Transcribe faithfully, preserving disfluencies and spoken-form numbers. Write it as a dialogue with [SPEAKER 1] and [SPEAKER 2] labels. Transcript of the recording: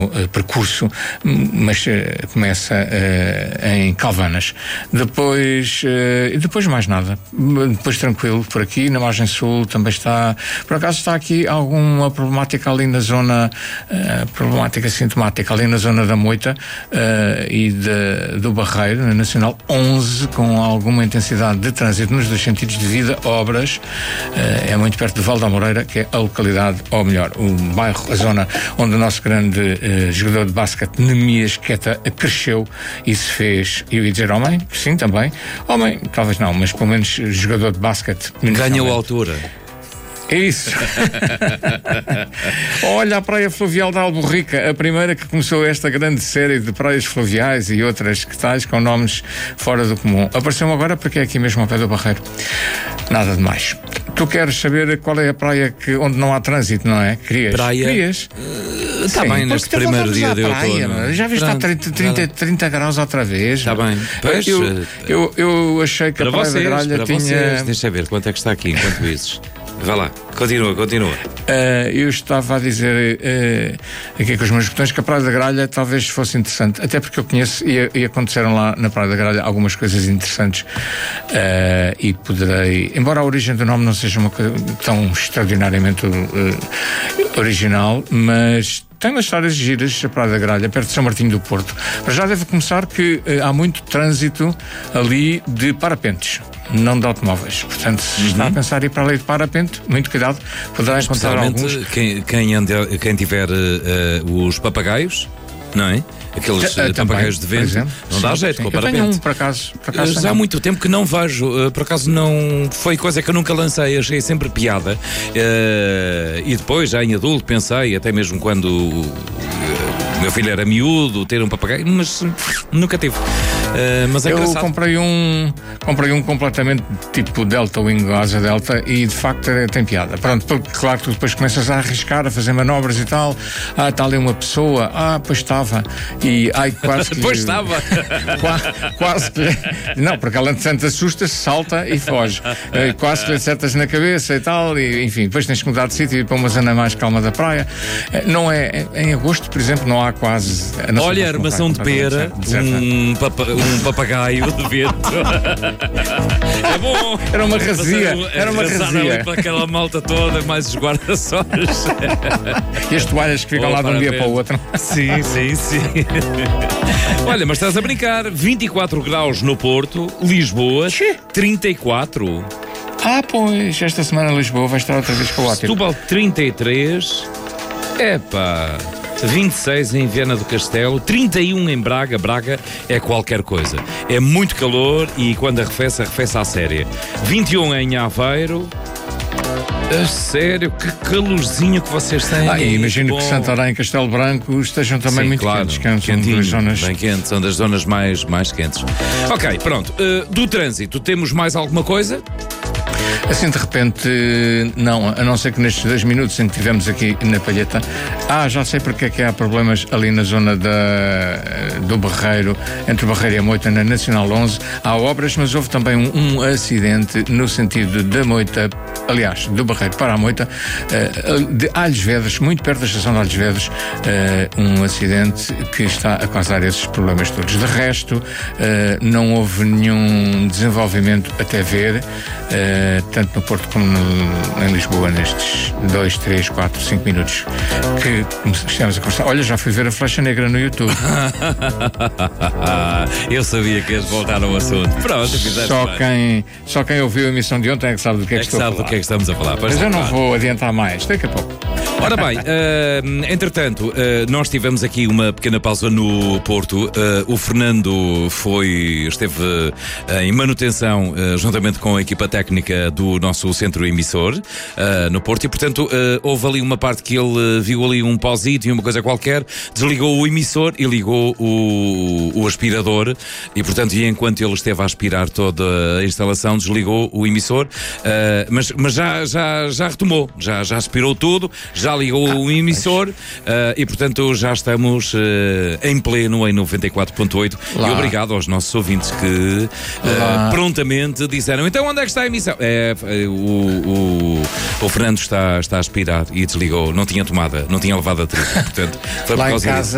[SPEAKER 1] Uh, percurso, mas uh, começa uh, em Calvanas. Depois, uh, depois mais nada. Depois tranquilo, por aqui, na margem sul também está. Por acaso está aqui alguma problemática ali na zona, uh, problemática sintomática, ali na zona da Moita uh, e de, do Barreiro, na Nacional onze, com alguma intensidade de trânsito nos dois sentidos devido a obras. Uh, é muito perto de Val da Moreira, que é a localidade, ou melhor, o bairro, a zona onde o nosso grande uh, jogador de basquete Nemias Queta cresceu e se fez, eu ia dizer homem, sim, também homem, talvez não, mas pelo menos jogador de basquete
[SPEAKER 2] ganhou a altura.
[SPEAKER 1] É isso. Olha a Praia Fluvial da Alborrica, a primeira que começou esta grande série de praias fluviais e outras que tais com nomes fora do comum. Apareceu-me agora porque é aqui mesmo ao pé do Barreiro. Nada de mais. Tu queres saber qual é a praia que, onde não há trânsito, não é? Querias?
[SPEAKER 2] Praia?
[SPEAKER 1] Querias?
[SPEAKER 2] Está uh, bem, neste primeiro dia de outono.
[SPEAKER 1] Já viste, está trinta, trinta, trinta graus outra vez.
[SPEAKER 2] Está bem. Pois,
[SPEAKER 1] eu, eu, eu achei que a Praia
[SPEAKER 2] vocês,
[SPEAKER 1] da Gralha
[SPEAKER 2] para
[SPEAKER 1] tinha...
[SPEAKER 2] Vocês. Deixa eu ver quanto é que está aqui enquanto isso. Vá lá, continua, continua.
[SPEAKER 1] Uh, eu estava a dizer uh, aqui com os meus botões que a Praia da Gralha talvez fosse interessante, até porque eu conheço e, e aconteceram lá na Praia da Gralha algumas coisas interessantes uh, e poderei, embora a origem do nome não seja uma coisa tão extraordinariamente uh, original, mas tem umas histórias giras, a Praia da Gralha, perto de São Martinho do Porto. Mas já deve começar que uh, há muito trânsito ali de parapentes, não de automóveis. Portanto, se uhum. está a pensar em ir para ali de parapente, muito cuidado, poderá encontrar alguns.
[SPEAKER 2] Quem, quem, anda, quem tiver uh, os papagaios, não é? Aqueles uh, papagaios de vento, exemplo, não sim, dá jeito sim. com o parapente. Eu tenho um,
[SPEAKER 1] por acaso. Por acaso
[SPEAKER 2] Já há muito tempo que não vejo, uh, por acaso não foi coisa que eu nunca lancei, achei sempre piada. Uh, e depois, já em adulto, pensei, até mesmo quando uh, o meu filho era miúdo, ter um papagaio, mas nunca tive. Uh, mas é
[SPEAKER 1] eu
[SPEAKER 2] engraçado.
[SPEAKER 1] comprei um comprei um completamente tipo Delta Wing, asa Delta, e de facto é, tem piada. Pronto, porque claro que tu depois começas a arriscar, a fazer manobras e tal. Ah, está ali uma pessoa, ah, pois estava. E ai, quase que.
[SPEAKER 2] Pois estava!
[SPEAKER 1] quase, quase que. Não, porque ela entretanto assusta-se, salta e foge. Uh, quase que lhe acertas na cabeça e tal, e enfim, depois tens que mudar de sítio e ir para uma zona mais calma da praia. Uh, não é. Em agosto, por exemplo, não há quase.
[SPEAKER 2] Olha, armação de pera, um, papa, um papagaio de vento. É bom!
[SPEAKER 1] Era uma razia, era uma razia.
[SPEAKER 2] Para aquela malta toda, mais os guarda-sóis.
[SPEAKER 1] E as toalhas que ficam oh, lá de um dia para o outro.
[SPEAKER 2] Sim, sim, sim. Olha, mas estás a brincar. vinte e quatro graus no Porto, Lisboa, trinta e quatro.
[SPEAKER 1] Ah, pois, esta semana Lisboa vai estar outra vez com o ótimo.
[SPEAKER 2] Setúbal, trinta e três. Epá. vinte e seis em Viana do Castelo, trinta e um em Braga. Braga é qualquer coisa. É muito calor e quando arrefece, arrefece à séria. vinte e um em Aveiro. A sério, que calorzinho que vocês têm.
[SPEAKER 1] Ah, e imagino bom. que Santarém e Castelo Branco estejam também Sim, muito
[SPEAKER 2] claro,
[SPEAKER 1] quentes, que são duas zonas...
[SPEAKER 2] bem quentes, são das zonas mais, mais quentes. Ok, pronto. Uh, do trânsito, temos mais alguma coisa?
[SPEAKER 1] Assim de repente, não, a não ser que nestes dois minutos em que estivemos aqui na Palheta, ah, já sei porque é que há problemas ali na zona da, do Barreiro, entre o Barreiro e a Moita, na Nacional onze, há obras, mas houve também um, um acidente no sentido da Moita, aliás, do Barreiro para a Moita, de Alhos Vedros, muito perto da estação de Alhos Vedros, um acidente que está a causar esses problemas todos. De resto, não houve nenhum desenvolvimento até ver, tanto no Porto como no, em Lisboa, nestes dois, três, quatro, cinco minutos que estamos a conversar. Olha, já fui ver a Flecha Negra no YouTube.
[SPEAKER 2] Eu sabia que ias voltar ao assunto. Pronto,
[SPEAKER 1] só quem, só quem ouviu a emissão de ontem é que sabe do que é que,
[SPEAKER 2] é que
[SPEAKER 1] estou
[SPEAKER 2] sabe
[SPEAKER 1] a falar.
[SPEAKER 2] do que é que estamos a falar.
[SPEAKER 1] Mas eu não vou adiantar mais, daqui a pouco.
[SPEAKER 2] Ora bem, uh, entretanto, uh, nós tivemos aqui uma pequena pausa no Porto. Uh, o Fernando foi, esteve uh, em manutenção uh, juntamente com a equipa técnica do nosso centro emissor uh, no Porto e, portanto, uh, houve ali uma parte que ele uh, viu ali um pausito e uma coisa qualquer, desligou o emissor e ligou o, o aspirador e, portanto, e enquanto ele esteve a aspirar toda a instalação, desligou o emissor, uh, mas, mas já, já, já retomou, já, já aspirou tudo, já ligou ah, o emissor uh, e, portanto, já estamos uh, em pleno em noventa e quatro ponto oito e obrigado aos nossos ouvintes que uh, prontamente disseram, então onde é que está a emissão? É, o, o, o Fernando está, está a aspirar e desligou, não tinha tomada, não tinha levado a tripa, portanto, foi por
[SPEAKER 1] lá
[SPEAKER 2] causa
[SPEAKER 1] em casa
[SPEAKER 2] disso.